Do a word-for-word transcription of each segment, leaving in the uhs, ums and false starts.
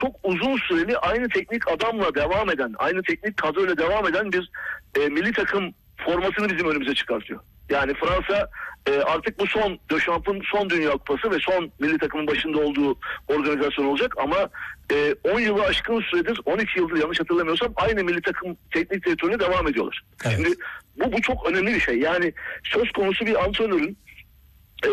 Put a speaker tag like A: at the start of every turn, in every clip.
A: çok uzun süreli aynı teknik adamla devam eden, aynı teknik kadroyla devam eden bir e, milli takım formasını bizim önümüze çıkartıyor. Yani Fransa e, artık bu son Dechamps'ın son Dünya Kupası ve son milli takımın başında olduğu organizasyon olacak ama e, on yılı aşkın süredir, on iki yıldır yanlış hatırlamıyorsam aynı milli takım teknik direktörüne devam ediyorlar.
B: Evet.
A: Şimdi bu bu çok önemli bir şey. Yani söz konusu bir antrenörün e,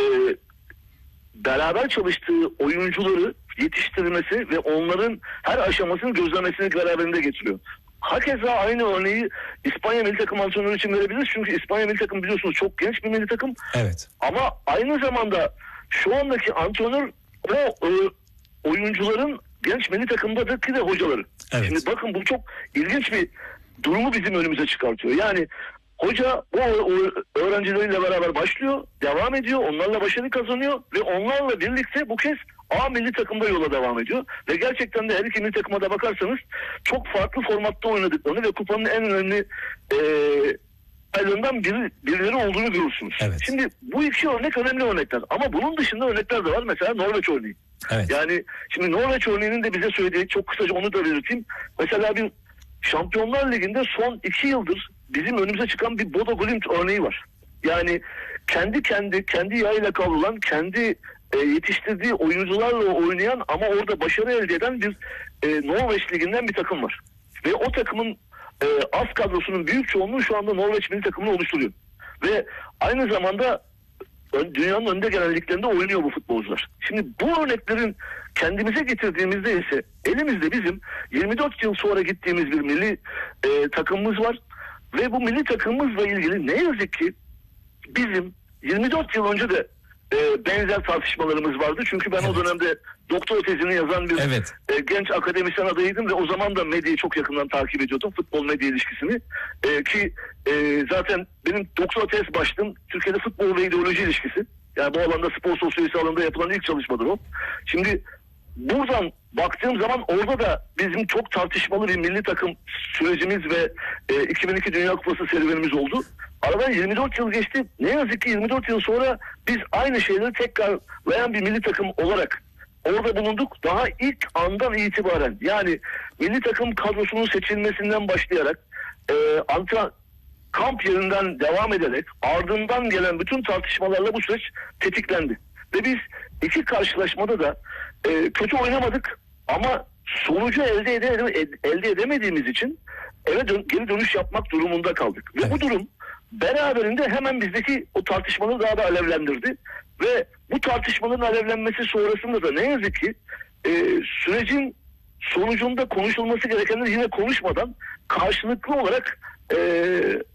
A: beraber çalıştığı oyuncuları yetiştirmesi ve onların her aşamasını gözlemesini beraberinde getiriyor. Hakeza aynı örneği İspanya milli takım antrenörü için verebiliriz. Çünkü İspanya milli takım biliyorsunuz çok genç bir milli takım.
B: Evet.
A: Ama aynı zamanda şu andaki antrenör o e, oyuncuların genç milli takımdaki de hocaları.
B: Evet.
A: Şimdi bakın bu çok ilginç bir durumu bizim önümüze çıkartıyor. Yani hoca bu öğrencileriyle beraber başlıyor, devam ediyor, onlarla başarı kazanıyor ve onlarla birlikte bu kez A milli takımda yola devam ediyor. Ve gerçekten de her iki milli takıma da bakarsanız çok farklı formatta oynadıklarını ve kupanın en önemli e, aylarından biri, birileri olduğunu görürsünüz.
B: Evet.
A: Şimdi bu iki örnek önemli örnekler. Ama bunun dışında örnekler de var. Mesela Norveç örneği.
B: Evet.
A: Yani şimdi Norveç örneğinin de bize söylediği, çok kısaca onu da belirteyim. Mesela bir Şampiyonlar Ligi'nde son iki yıldır bizim önümüze çıkan bir Bodo Glimt örneği var. Yani kendi kendi kendi yağıyla kavrulan, kendi e, yetiştirdiği oyuncularla oynayan ama orada başarı elde eden bir e, Norveç Ligi'nden bir takım var. Ve o takımın e, az kadrosunun büyük çoğunluğu şu anda Norveç milli takımını oluşturuyor. Ve aynı zamanda dünyanın önde gelen liglerinde oynuyor bu futbolcular. Şimdi bu örneklerin kendimize getirdiğimizde ise elimizde bizim yirmi dört yıl sonra gittiğimiz bir milli e, takımımız var. Ve bu milli takımımızla ilgili ne yazık ki bizim yirmi dört yıl önce de e, benzer tartışmalarımız vardı. Çünkü ben
B: evet.
A: o dönemde doktora tezini yazan bir
B: evet.
A: e, genç akademisyen adayıydım ve o zaman da medyayı çok yakından takip ediyordum. Futbol medya ilişkisini. E, ki e, zaten benim doktora tez başlığım Türkiye'de futbol ve ideoloji ilişkisi. Yani bu alanda spor sosyolojisi alanında yapılan ilk çalışmadır o. Şimdi buradan baktığım zaman orada da bizim çok tartışmalı bir milli takım sürecimiz ve e, iki bin iki Dünya Kupası serüvenimiz oldu. Aradan yirmi dört yıl geçti. Ne yazık ki yirmi dört yıl sonra biz aynı şeyleri tekrarlayan bir milli takım olarak orada bulunduk. Daha ilk andan itibaren yani milli takım kadrosunun seçilmesinden başlayarak e, antren kamp yerinden devam ederek ardından gelen bütün tartışmalarla bu süreç tetiklendi. Ve biz iki karşılaşmada da e, kötü oynamadık ama sonucu elde, ede, elde edemediğimiz için eve dön, geri dönüş yapmak durumunda kaldık. Ve evet. bu durum beraberinde hemen bizdeki o tartışmaları daha da alevlendirdi. Ve bu tartışmaların alevlenmesi sonrasında da ne yazık ki e, sürecin sonucunda konuşulması gerekenleri yine konuşmadan karşılıklı olarak e,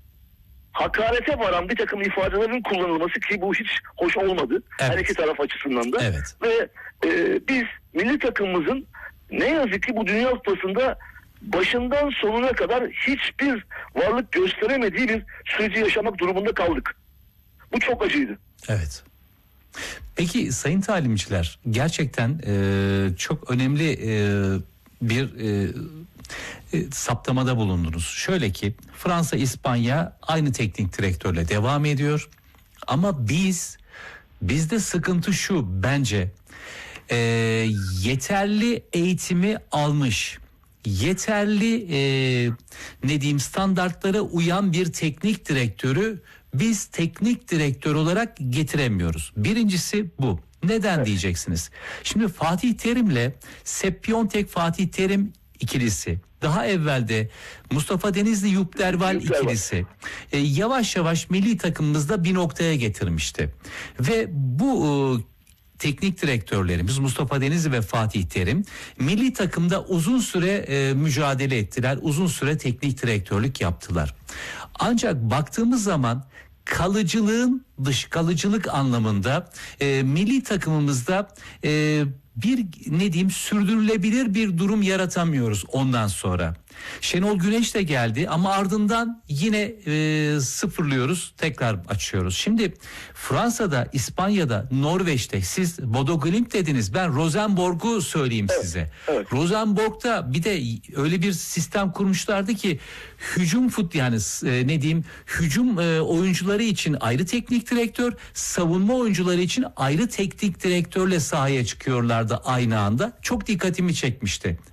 A: hakarete varan bir takım ifadelerin kullanılması ki bu hiç hoş olmadı. Evet. Her iki taraf açısından da.
B: Evet.
A: Ve e, biz milli takımımızın ne yazık ki bu Dünya Kupası'nda başından sonuna kadar hiçbir varlık gösteremediği bir süreci yaşamak durumunda kaldık. Bu çok acıydı.
B: Evet. Peki sayın talimciler, gerçekten e, çok önemli e, bir e, e, saptamada bulundunuz. Şöyle ki Fransa, İspanya aynı teknik direktörle devam ediyor. Ama biz, bizde sıkıntı şu bence, e, yeterli eğitimi almış, yeterli e, ne diyeyim standartlara uyan bir teknik direktörü biz teknik direktör olarak getiremiyoruz. Birincisi bu. Neden evet. diyeceksiniz? Şimdi Fatih Terim'le Sepp Piontek Fatih Terim ikilisi, daha evvelde Mustafa Denizli Yup Derval ikilisi e, yavaş yavaş milli takımımızda bir noktaya getirmişti. Ve bu e, teknik direktörlerimiz Mustafa Denizli ve Fatih Terim milli takımda uzun süre e, mücadele ettiler. Uzun süre teknik direktörlük yaptılar. Ancak baktığımız zaman kalıcılığın dış kalıcılık anlamında e, milli takımımızda e, bir ne diyeyim sürdürülebilir bir durum yaratamıyoruz ondan sonra. Şenol Güneş de geldi ama ardından yine e, sıfırlıyoruz, tekrar açıyoruz. Şimdi Fransa'da, İspanya'da, Norveç'te siz Bodo Glimt dediniz. Ben Rosenborg'u söyleyeyim
A: Evet,
B: size.
A: evet.
B: Rosenborg'da bir de öyle bir sistem kurmuşlardı ki hücum fut yani e, ne diyeyim hücum e, oyuncuları için ayrı teknik direktör, savunma oyuncuları için ayrı teknik direktörle sahaya çıkıyorlardı aynı anda. Çok dikkatimi çekmişti.